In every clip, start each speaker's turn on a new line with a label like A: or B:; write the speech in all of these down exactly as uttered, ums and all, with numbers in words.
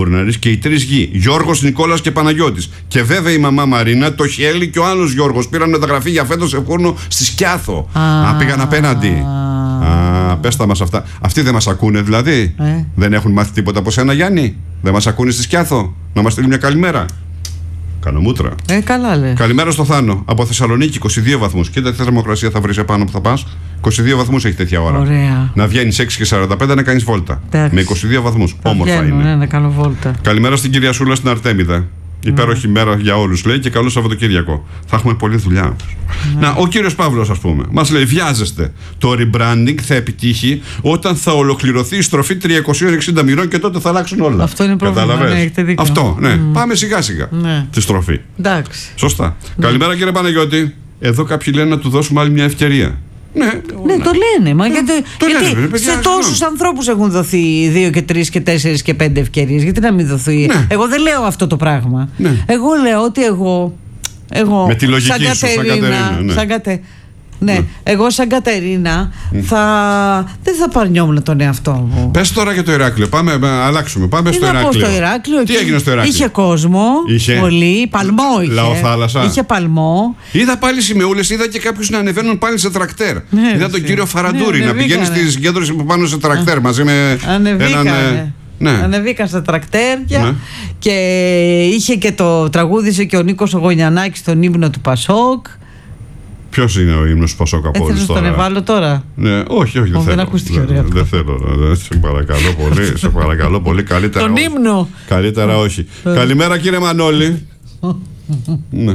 A: Και οι τρεις γη, Γιώργος, Νικόλας και Παναγιώτης. Και βέβαια η μαμά Μαρίνα, το Χέλη και ο άλλος Γιώργος πήραν μεταγραφή για φέτος σε φούρνο στη Σκιάθο. Α, Α πήγαν απέναντι. Α, πες τα μας αυτά. Αυτοί δεν μας ακούνε δηλαδή. Ε. Δεν έχουν μάθει τίποτα από σένα, Γιάννη. Δεν μας ακούνε στη Σκιάθο. Να μας στείλει μια καλημέρα. Κανομούτρα.
B: Ε, καλά λέει.
A: Καλημέρα στο Θάνο. Από Θεσσαλονίκη είκοσι δύο βαθμούς. Κοίτα τι θερμοκρασία θα βρεις επάνω που θα πας. είκοσι δύο βαθμούς έχει τέτοια ώρα.
B: Ωραία.
A: Να βγαίνεις έξι και σαράντα πέντε να κάνεις βόλτα.
B: Εντάξει.
A: Με είκοσι δύο βαθμούς. Όμορφα
B: βγαίνω,
A: είναι.
B: Ναι, να κάνω βόλτα.
A: Καλημέρα στην κυρία Σούλα στην Αρτέμιδα. Υπέροχη mm. μέρα για όλους, λέει, και καλό Σαββατοκύριακο. Θα έχουμε πολλή δουλειά. Mm. Να, ο κύριος Παύλος, ας πούμε, μας λέει: βιάζεστε. Το rebranding θα επιτύχει όταν θα ολοκληρωθεί η στροφή τριακόσια εξήντα μοιρών και τότε θα αλλάξουν όλα.
B: Αυτό είναι πρόβλημα. Ναι,
A: αυτό, ναι. Mm. Πάμε σιγά σιγά
B: ναι.
A: τη στροφή.
B: Εντάξει.
A: Σωστά. Ναι. Καλημέρα, κύριε Παναγιώτη. Εδώ κάποιοι λένε να του δώσουμε άλλη μια ευκαιρία. Ναι,
B: ναι, ναι, το λένε. Μα ναι, γιατί
A: το
B: γιατί
A: λένε, παιδιά,
B: σε τόσους ανθρώπους έχουν δοθεί δύο και τρεις και τέσσερις και πέντε ευκαιρίες. Γιατί να μην δοθεί. Ναι. Εγώ δεν λέω αυτό το πράγμα. Ναι. Εγώ λέω ότι εγώ. εγώ
A: με τη λογική
B: σαν
A: σου,
B: Κατερίνα,
A: σαν Κατερίνα. Ναι.
B: Σαν Κατε... ναι. ναι, εγώ σαν Κατερίνα mm. θα... δεν θα παρνιόμουν τον εαυτό μου.
A: Πες τώρα για το Ηράκλειο. Πάμε, αλλάξουμε. Πάμε
B: τι
A: στο
B: να
A: Ηράκλειο.
B: πω στο Ηράκλειο.
A: Τι έγινε στο Ηράκλειο?
B: Είχε κόσμο. Είχε. Πολύ. Παλμό είχε.
A: Λαοθάλασσα.
B: Είχε παλμό.
A: Είδα πάλι σημεούλες, είδα και κάποιους να ανεβαίνουν πάλι σε τρακτέρ.
B: Ναι,
A: είδα τον κύριο Φαραντούρη
B: ναι,
A: να πηγαίνει στη συγκέντρωση που πάνω σε τρακτέρ Α, μαζί με
B: ανεβήκανε.
A: έναν. Ναι.
B: Ανεβήκαν στα τρακτέρια
A: ναι.
B: και είχε και το τραγούδισε και ο Νίκος ο Γωνιανάκης τον ύμνο του Πασόκ.
A: Ποιος είναι ο ύμνος του Πασόκ από όλους τώρα?
B: Θα τον εβάλω τώρα?
A: Ναι, όχι, όχι, δεν θέλω.
B: Δεν ακούστηκε ωραία.
A: Δεν θέλω, σε παρακαλώ πολύ, σε παρακαλώ πολύ, καλύτερα
B: τον
A: όχι.
B: ύμνο.
A: Καλύτερα όχι. Καλημέρα κύριε Μανώλη. Ναι.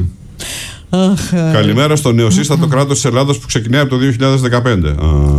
A: Καλημέρα στο νεοσύστατο κράτος της Ελλάδος που ξεκινάει από το δύο χιλιάδες δεκαπέντε.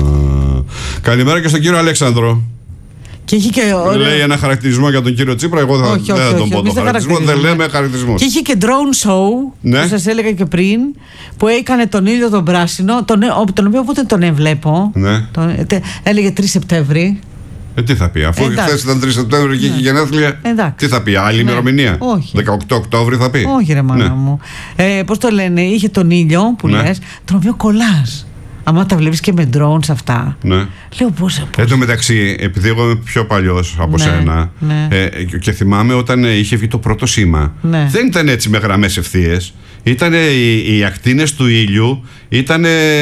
A: Καλημέρα και στον κύριο Αλέξανδρο.
B: Και είχε και ωραία...
A: Λέει ένα χαρακτηρισμό για τον κύριο Τσίπρα. Εγώ θα,
B: όχι,
A: δεν
B: όχι,
A: θα τον
B: όχι,
A: πω το χαρακτηρισμό. Δεν λέμε χαρακτηρισμό.
B: Και είχε και drone show, ναι. που σας έλεγα και πριν, που έκανε τον ήλιο τον πράσινο, τον, τον οποίο οπότε τον έβλεπω.
A: Ναι.
B: Τον, έλεγε τρεις Σεπτέμβρη.
A: Ε, τι θα πει, αφού χθες ήταν τρεις Σεπτέμβρη και ναι. είχε γενέθλια.
B: Εντάξει.
A: Τι θα πει, άλλη ναι. ημερομηνία?
B: Όχι.
A: δεκαοκτώ Οκτώβρη θα πει.
B: Όχι, ρε μάνα
A: ναι.
B: μου. Ε, πώς το λένε, είχε τον ήλιο που ναι. λες, τον οποίο κολλάς. Άμα τα βλέπεις και με drones αυτά.
A: Ναι.
B: Λέω πώς.
A: Εν τω μεταξύ, επειδή εγώ είμαι πιο παλιός από
B: ναι,
A: σένα
B: ναι.
A: Ε, και θυμάμαι όταν είχε βγει το πρώτο σήμα,
B: ναι.
A: δεν ήταν έτσι με γραμμές ευθείες. Ήταν οι, οι ακτίνες του ήλιου ήταν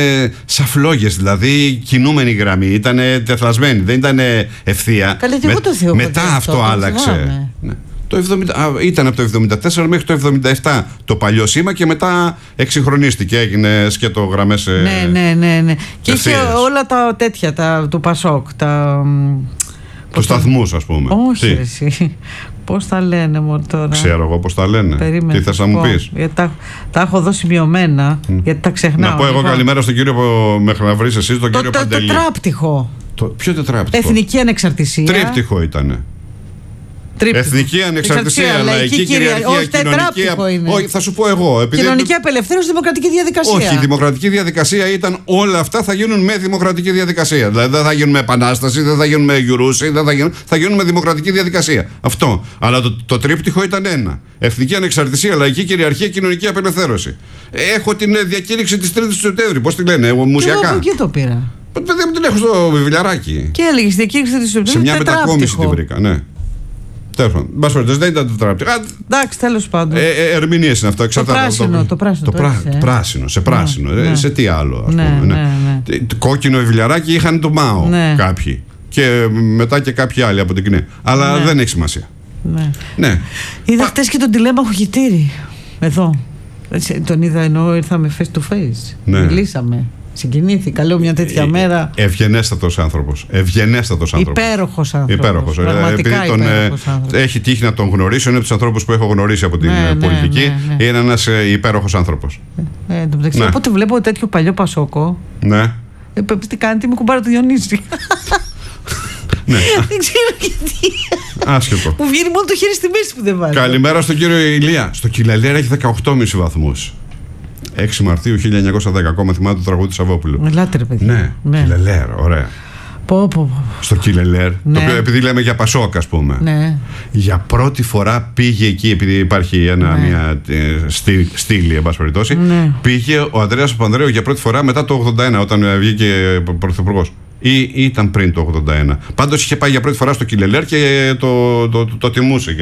A: σαν φλόγες, δηλαδή κινούμενη γραμμή, ήταν τεθλασμένη, δεν ήταν ευθεία.
B: Καλή, με, το θείο,
A: μετά αυτό, αυτό άλλαξε. Ναι. Το εβδομήντα, α, ήταν από το εβδομήντα τέσσερα μέχρι το εβδομήντα επτά το παλιό σήμα και μετά εξυγχρονίστηκε, έγινε σκέτο γραμμές.
B: Ναι, ναι, ναι, ναι. Και είχε όλα τα τέτοια, τα, του Πασόκ, τα...
A: τους σταθμούς, ας πούμε.
B: Όχι, εσύ. Πώς τα λένε μόνο τώρα?
A: Ξέρω εγώ πώς τα λένε.
B: Περίμενε,
A: τι θες να μου πεις?
B: Γιατί τα, τα έχω δώσει σημειωμένα, mm. γιατί τα ξεχνάω.
A: Να πω εγώ λοιπόν καλημέρα στον κύριο που μέχρι να βρεις εσείς, τον
B: το,
A: κύριο
B: το,
A: Παντελή.
B: Το τετράπτυχο.
A: Το, ποιο τετράπτυχο?
B: Εθνική ανεξαρτησία.
A: Τρίπτυχο ήτανε.
B: Τρίπτυχο.
A: Εθνική ανεξαρτησία, λαϊκή κυριαρχία,
B: όχι,
A: κοινωνική. Όχι, θα σου πω εγώ.
B: Επειδή κοινωνική το... απελευθέρωση, δημοκρατική διαδικασία.
A: Όχι, η δημοκρατική διαδικασία ήταν όλα αυτά θα γίνουν με δημοκρατική διαδικασία. Δηλαδή δεν θα γίνουν με επανάσταση, δεν θα γίνουν με γιουρούση, δεν θα γίνουν, θα γίνουν με δημοκρατική διαδικασία. Αυτό. Αλλά το, το τρίπτυχο ήταν ένα. Εθνική ανεξαρτησία, λαϊκή κυριαρχία, κοινωνική απελευθέρωση. Έχω την διακήρυξη τη Τρίτης του Σεπτέμβρη. Πώς τη λένε, εγώ μουσιακά.
B: Εγώ από εκεί το πήρα.
A: Δεν την έχω στο βιβλιαράκι.
B: Και έλεγε διακήρυξη τη Σεπτέμβρη.
A: Σε μια μετακόμιση την βρήκα, ναι. Τέλος πάντων, δεν ήταν τετράπτυχο.
B: Εντάξει, τέλος πάντων.
A: Ε, ε, Ερμηνείες είναι αυτό.
B: Το πράσινο, το, το πράσινο.
A: Το, πρά, το πράσινο, σε πράσινο. Ναι, ε, σε τι άλλο, ας
B: ναι,
A: πούμε.
B: Ναι, ναι.
A: Το κόκκινο βιβλιαράκι είχαν το ΜΑΟ
B: ναι.
A: κάποιοι. Και μετά και κάποιοι άλλοι από την ΚΝΕ. Αλλά ναι. δεν έχει σημασία.
B: Ναι.
A: ναι.
B: Είδα Πα... χτες και τον τηλέμαχο Χιτήρη. Εδώ. Τον είδα ενώ ήρθαμε face to face. Ναι. Μιλήσαμε. Συγκινήθηκα, λέω μια τέτοια ε, μέρα.
A: Ευγενέστατος άνθρωπος. Ευγενέστατος άνθρωπος.
B: Υπέροχος άνθρωπος.
A: Υπέροχος.
B: Πραγματικά
A: Επειδή τον,
B: υπέροχος άνθρωπος.
A: Έχει τύχει να τον γνωρίσω, είναι από τους ανθρώπους που έχω γνωρίσει από την
B: ναι,
A: πολιτική.
B: Ναι, ναι.
A: Είναι ένας ε, υπέροχος άνθρωπος.
B: Ε, ε, ναι. Όποτε βλέπω τέτοιο παλιό Πασόκο.
A: Ναι.
B: Ε, τι κάνει, τι με κουμπάρει το Διονύση.
A: Ναι.
B: Δεν ξέρω γιατί.
A: Άσχετο.
B: Μου βγαίνει μόνο το χέρι στη μέση που δεν βάζει.
A: Καλημέρα στον κύριο Ηλία. Στο Κιλαλέρα έχει δεκαοκτώ κόμμα πέντε βαθμούς. έξι Μαρτίου χίλια εννιακόσια δέκα. Ακόμα θυμάται το τραγούδι του Σαββόπουλου.
B: Ελάτε ρε παιδί.
A: Ναι, ναι. Κιλαλέρ, ωραία.
B: Πω, πω, πω.
A: Στο Κιλαλέρ. Ναι. Το οποίο, επειδή λέμε για Πασόκ, ας πούμε.
B: Ναι.
A: Για πρώτη φορά πήγε εκεί, επειδή υπάρχει ένα, ναι. μια στήλη, στήλη, εν πάση περιπτώσει. Ναι. Πήγε ο Ανδρέας Παπανδρέου για πρώτη φορά μετά το ογδόντα ένα, όταν βγήκε πρωθυπουργός. Ή ήταν πριν το ογδόντα ένα. Πάντως είχε πάει για πρώτη φορά στο Κιλαλέρ και το, το, το, το, το τιμούσε.